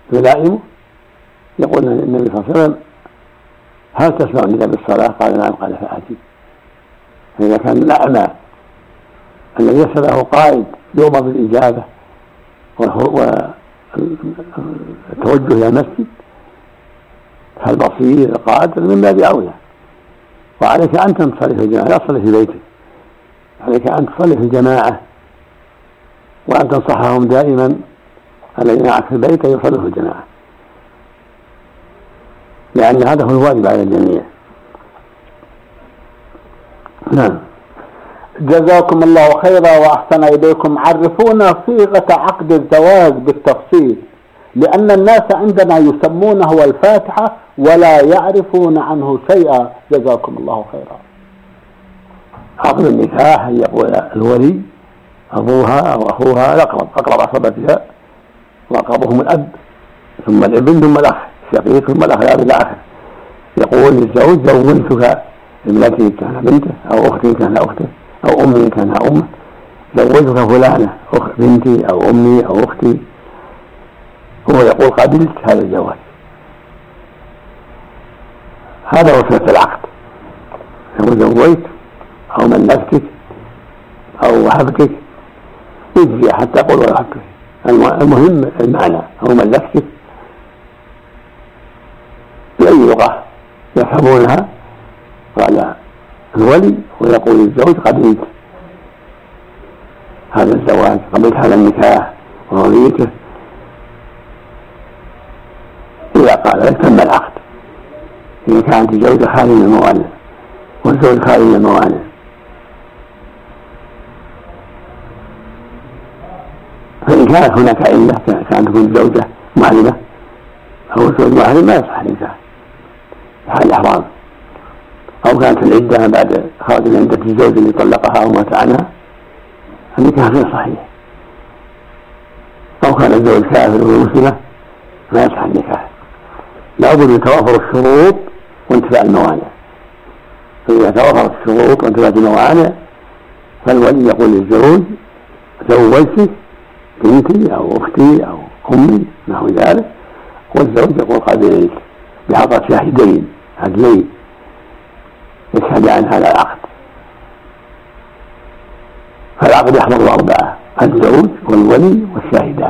يلائمه يقول النبي صلى الله عليه وسلم هل تسمع النداء بالصلاة؟ قال نعم. قال فآتي. فإذا كان الأعمى الذي يسأله قائد يؤمر بالإجابة والتوجه إلى المسجد فالبصير القادر من باب أولى. وعليك أن تصلي في الجماعة، لا تصلي في بيتك، عليك أن تصلي في الجماعة وأن تنصحهم دائما الذين معك في البيت يصلوا في الجماعة، لأن هذا هو الواجب على الجميع. نعم. جزاكم الله خيرا وأحسن إليكم. عرفونا صيغة عقد الزواج بالتفصيل، لأن الناس عندنا يسمونه الفاتحة ولا يعرفون عنه شيئا. جزاكم الله خيرا. عقد النكاح يقول الولي أبوها أو أخوها الأقرب، أقرب عصبتها، وأقربهم الأب ثم الابن ثم الأخ الشقيق ثم الأخ الأب الآخر. يقول للزوج زوجتك ابنتي كان بنته أو أختي كان أخته أو أمي كان أمه، زوجتك فلانة بنتي أو أمي أو أختي. هو يقول قبلت هذا الزواج. هذا هو صيغة العقد. يقول زوجت أو ملكتك أو وهبتك يجزي حتى يقول وهبتك. المهم المعنى أو ملكتك بأي لغة يفهمونها. قال الولي ويقول الزوج قبلت هذا الزواج، قبلت هذا النكاح ورضيته. إذا قال لك تم العقد. إذا كانت الزوجة خالية من الموانع والزوج خالي من الموانع، فإن كانت هناك علة كانت تكون الزوجة معلمة أو الزوج معلم ما يصح النكاح في حال الإحرام، أو كانت العدة بعد خرج من عدة الزوج اللي طلقها أو مات عنها النكاح غير صحيح، أو كان الزوج كافر ومسلمة ما يصح النكاح. لابد من توافر الشروط وانتفاء الموانع. فإذا توافرت الشروط وانتفاء الموانع فالولي يقول للزوج زوجتك بنتي أو أختي أو أمي نحو ذلك، والزوج يقول قبلت بحضرة شاهدين عدلين يشهد عن هذا العقد. فالعقد يحضر أربعة: الزوج والولي والشاهدان.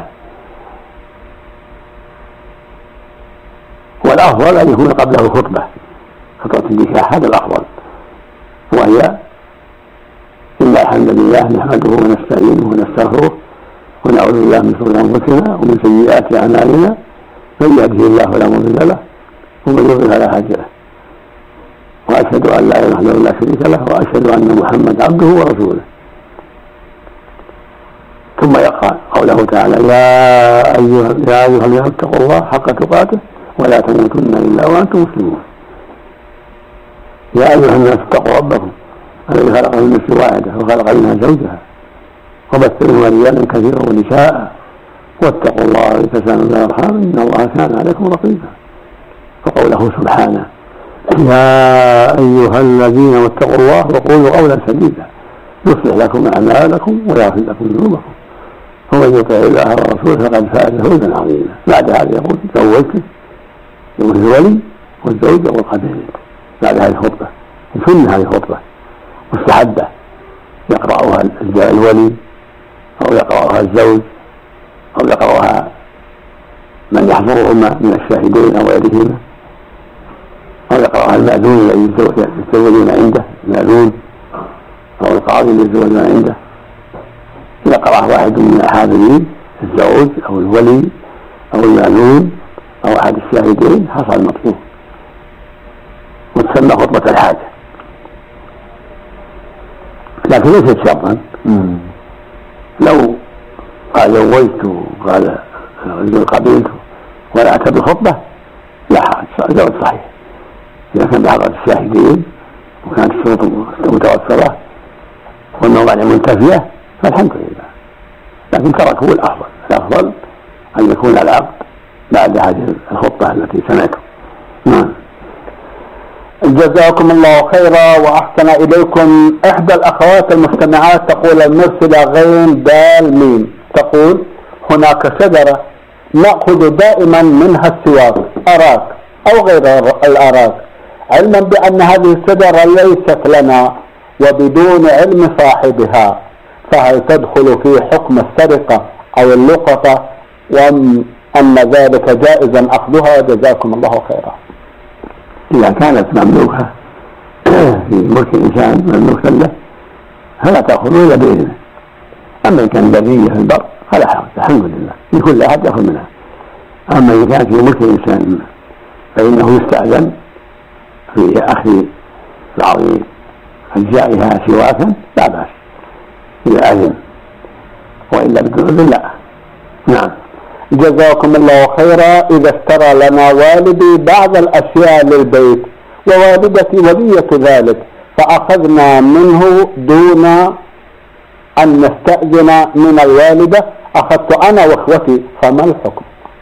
والأفضل أن يكون قبله خطبة النكاح، هذا الأفضل، وهي إن الحمد لله نحمده ونستعينه ونستغفره ونعوذ بالله من شرور أنفسنا ومن سيئات أعمالنا، من يهده الله فلا مضل له ومن يضلل فلا هادي له، وأشهد أن لا إله إلا الله لا شريك له وأشهد أن محمدا عبده ورسوله. ثم يقرأ قوله تعالى: يا أيها الذين اتقوا الله حق تقاته ولا تموتن إلا وأنتم مسلمون. يا أيها الناس اتقوا ربكم الذي خلق من نفس واحدة وخلق منها زوجها وبث منهما رجالا كثيرا ونساء واتقوا الله الذي تساءلون به والأرحام إن الله كان عليكم رقيبا. وقوله سبحانه: يا أيها الذين اتقوا الله وقولوا قولا سديدا يصلح لكم أعمالكم ويغفر لكم ذنوبكم ومن يطع الله ورسوله فقد فاز فوزا عظيما. بعد هذا يقول: زوجتك، يقول الولي والزوج يقول قبلت. بعد هذه الخطبة سنة، هذه الخطبة مستحبة يقرأها الولي أو يقرأها الزوج أو يقرأها من يحضرهما من الشاهدين أو غيرهما، أو يقرأها المأذون الذي يتزوجون عنده، المأذون أو القاضي الذي يتزوجون عنده. يقرأ واحد من الحاضرين الزوج أو الولي أو المأذون أو أحد الشاهدين حصل المطلوب، وتسمى خطبة الحاجة، لكن ليست شرطا. لو قال زوجت وقال قبلت ولا أتى بالخطبة لا حرج، زواج صحيح إذا كان بحضرة الشاهدين وكانت الشروط متوفرة والمواضع منتفية فالحمد لله، لكن تركه الأفضل أن يكون العقد بعد هذه الخطبة التي سمعته. جزاكم الله خيرا وأحسن إليكم. إحدى الأخوات المستمعات تقول المرسلة غين دال ميم، تقول: هناك شجرة نأخذ دائما منها السواك أراك أو غير الأراك، علما بأن هذه الشجرة ليست لنا وبدون علم صاحبها، فهل تدخل في حكم السرقة أو اللقطة، وأن ذلك جائزا أخذها؟ جزاكم الله خيرا. إذا كانت مملوكة في ملك إنسان مملوكا له فلا تأخذه إلا بإذنه. أما إن كان برية في البر فلا حرج، الحمد لله لكل أحد يأخذ منها. أما إن كانت في ملك إنسان فإنه يستأذن في أخذ بعض أجزائها سواكا لا بأس إذا أذن، وإلا بدون أذن لا. نعم. جزاكم الله خيرا. إذا اشترى لنا والدي بعض الأشياء للبيت ووالدتي ولية ذلك فأخذنا منه دون أن نستأذن من الوالدة، أخذت أنا وإخوتي، فما الحكم؟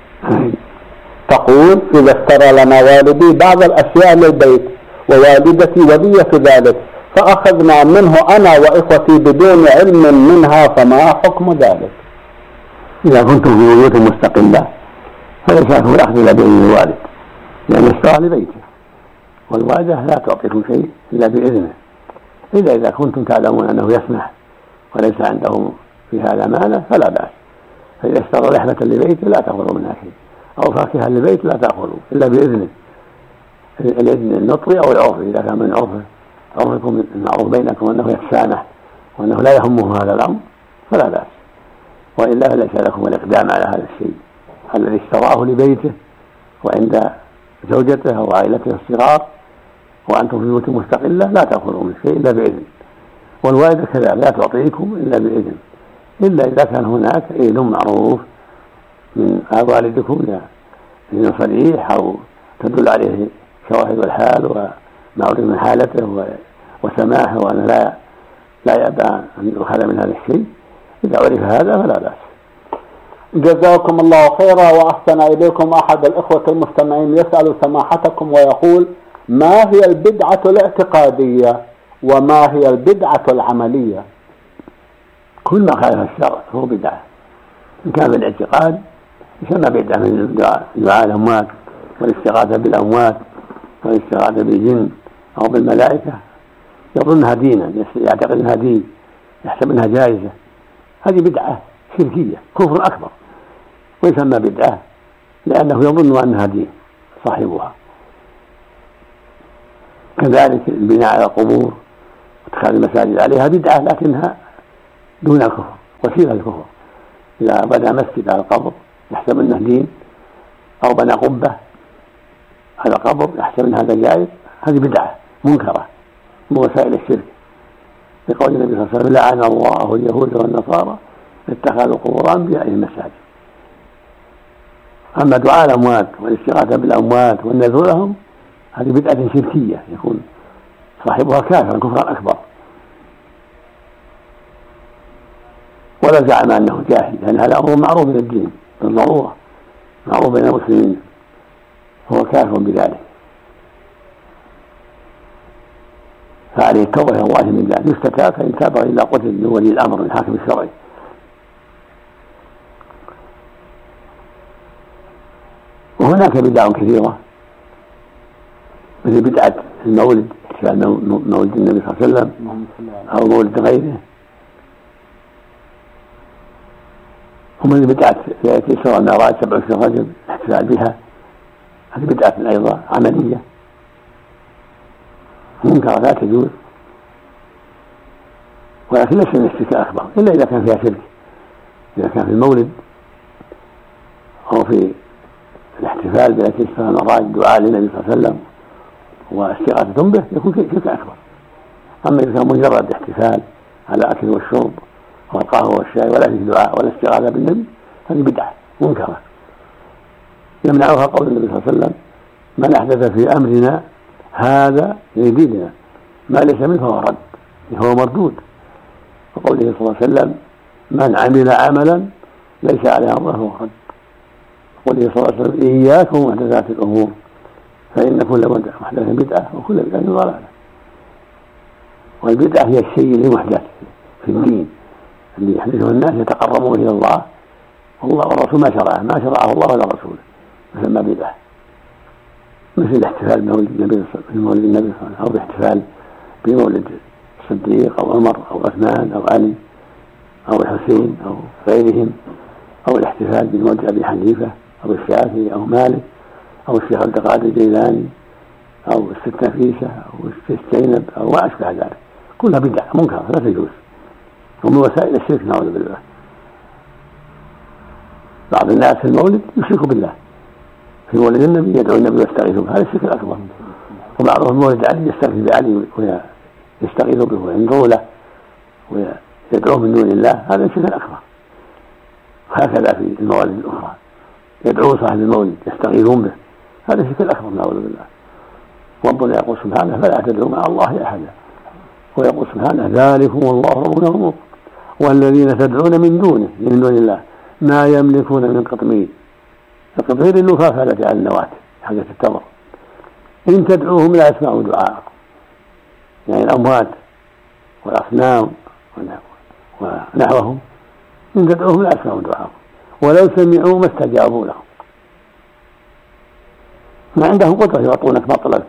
تقول إذا اشترى لنا والدي بعض الأشياء للبيت ووالدتي ولية ذلك فأخذنا منه أنا وإخوتي بدون علم منها، فما حكم ذلك؟ إذا كنتم في بيوت مستقلة فليس لكم الأخذ إلا بإذن الوالد، لأن اشترى لبيته، والوالدة لا تعطيكم شيء إلا بإذنه، إلا إذا كنتم تعلمون أنه يسمح وليس عنده في هذا مانع فلا بأس. فإذا اشترى لحمة لبيته لا تأخذوا منها شيء، أو فاكهة لبيت لا تأخذوا إلا بإذنه، الإذن النطري أو العرفي. إذا كان من عرفكم المعروف بينكم أنه يتسامح وأنه لا يهمه هذا الأمر فلا بأس، وإلا فليس لكم الإقدام على هذا الشيء الذي اشتراه لبيته وعند زوجته أو عائلته الصغار وأنتم في بيوت مستقلة لا تأخذوا من شيء إلا بإذن. والوالدة كذلك لا تعطيكم إلا بإذن، إلا إذا كان هناك إذن معروف من والدكم إذن صريح أو تدل عليه شواهد الحال وما أريد من حالته وسماحه وأن لا يأبى أن يؤخذ من هذا الشيء. إذا عرف هذا فلا بأس. جزاكم الله خيرا وأحسن إليكم. أحد الإخوة المستمعين يسأل سماحتكم ويقول: ما هي البدعة الاعتقادية وما هي البدعة العملية؟ كل ما خالف الشرع هو بدعة. إن كان بالاعتقاد يسمى بدعة من دعاء الأموات والاستغاثة بالأموات والاستغاثة بالجن أو بالملائكة، يظنها دينا، يعتقد أنها دين، يحسب أنها جائزة، هذه بدعة شركية كفر أكبر، ويسمى بدعة لأنه يظن أنها دين صاحبها. كذلك البناء على القبور واتخاذ المساجد عليها بدعة لكنها دون الكفر، وسيلة الكفر. إذا بنى مسجد على القبر يحسب أنه دين، أو بنى قبة على القبر يحسب أن هذا جائز، هذه بدعة منكرة من وسائل الشرك، لقول النبي صلى الله عليه وسلم: لعن الله اليهود والنصارى اتخذوا قبور أنبيائهم مساجد. أما دعاء الأموات والاستغاثة بالأموات والنذر لهم هذه بدعة شركية يكون صاحبها كافرا كفرا أكبر، ولا زعم أنه جاهل، لأن هذا أمر معروف من الدين بالضرورة، معروف بين المسلمين، هو كافر بذلك، فعليه التوبة إلى الله من ذلك، يستتاب فإن تاب إلا قتل من ولي الأمر من الحاكم الشرعي. وهناك بدع كثيرة مثل بدعة المولد، احتفال مولد النبي صلى الله عليه وسلم أو مولد غيره، ومن بدعة في الإسراء والمعراج 27 رجب الاحتفال بها، هذه بدعة أيضا عملية منكرة لا تجوز، ولكن ليس من الشرك الأكبر إلا إذا كان فيها شرك. إذا كان في المولد أو في الاحتفال بالإسراء والمعراج دعاء للنبي صلى الله عليه وسلم واستغاثة به يكون شرك أكبر. أما إذا كان مجرد احتفال على أكل والشرب والقهوة والشاي ولا فيه دعاء ولا استغاثة بالنبي هذه بدعة منكرة يمنعها قول النبي صلى الله عليه وسلم: من أحدث في أمرنا هذا في ديننا ما ليس منه فهو رد، هو مردود. وقوله صلى الله عليه وسلم: من عمل عملا ليس عليه أمره فهو رد. وقوله صلى الله عليه وسلم: إياكم ومحدثات الأمور فإن كل محدث بدعة وكل بدعة ضلالة. والبدعة هي الشيء المحدث في الدين اللي يحدثه الناس يتقربون إلى الله والله والرسول ما شرعه الله ولا رسوله، يسمى بدعة. مثل الاحتفال بمولد النبي صلى الله عليه وسلم أو الاحتفال بمولد الصديق أو عمر أو عثمان أو علي أو الحسين أو غيرهم، أو الاحتفال بمولد أبي حنيفة أو الشافعي أو مالك أو الشيخ عبد القادر الجيلاني أو الست نفيسة أو الست زينب أو ما أشبه ذلك، كلها بدعة منكرة لا تجوز، ومن وسائل الشرك نعوذ بالله. بعض الناس في المولد يشرك بالله، في مولد النبي يدعو النبي ويستغيث به، هذا الشرك الأكبر. وبعضهم مولد علي يستغيث بعلي ويستغيث به وينظر له ويدعوه من دون الله، هذا الشرك الأكبر. هكذا في الموالد الأخرى يدعو صاحب المولد يستغيثون به، هذا الشرك الأكبر نعوذ بالله. ربنا يقول سبحانه: فلا تدعوا مع الله أحدا. ويقول سبحانه: ذلكم الله ربنا الرب والذين تدعون من دونه من دون الله ما يملكون من قطمير. القطمير اللفافة التي على النواة حاجة التمر، إن تدعوهم لا يسمعوا دعاءكم، يعني الأموات والأصنام ونحوهم، إن تدعوهم لا يسمعوا دعاءكم ولو سمعوا ما استجابوا لهم، ما عندهم قدرة يعطونك ما طلبت.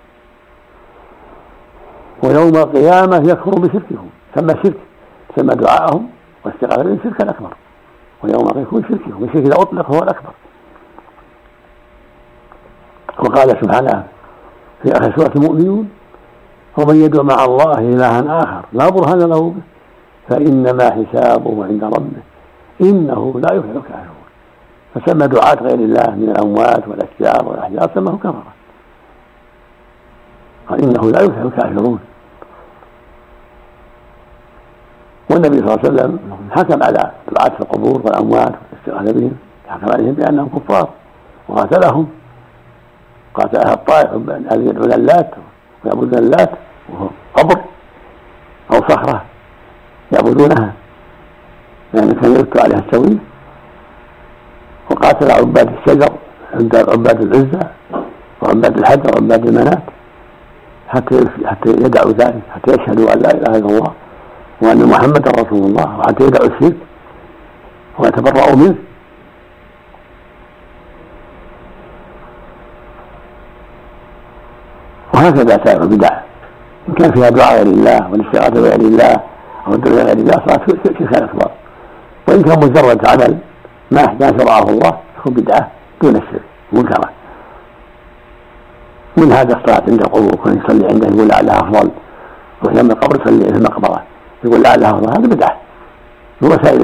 ويوم القيامة يكفر بشركهم، سمى شرك، سمى دعاءهم واستغاثتهم شركا أكبر، ويوم القيامة يكون شركهم، الشرك إذا أطلق هو الأكبر. وقال سبحانه في آخر سورة المؤمنون: ومن يدعو مع الله إلها آخر لا برهان له به فإنما حسابه عند ربه إنه لا يفلح الكافرون. فسمى دعاة غير الله من الأموات والأشجار والأحجار سماه كفرة، قال إنه لا يفلح الكافرون. والنبي صلى الله عليه وسلم حكم على دعاة القبور والأموات والاستغاثة بهم، حكم عليهم بأنهم كفار وقاتلهم، قاتل أهل الطائف الذين يدعون اللات ويعبدون اللات وهو قبر أو صخرة يعبدونها لأن كان يركب عليها السويل، وقاتل عباد الشجر عباد العزة وعباد الحجر وعباد المنات حتى يدعوا ذلك، حتى يشهدوا أن لا إله إلا الله وأن محمدا رسول الله، وحتى يدعوا الشرك ويتبرؤوا منه. وهكذا سائر البدع إن كان فيها دعاء غير الله والاستغاثة غير الله أو الدعاء غير الله صارت شركا أكبر، وإن كان مجرد عمل ما شرعه الله يكون بدعة دون الشرك منكرة. من هذا الصلاة عند القبور، كان يصلي عنده يقول لعلها أفضل، ويوم القبر يصلي في المقبرة يقول لعلها أفضل، هذا بدعة. وسائل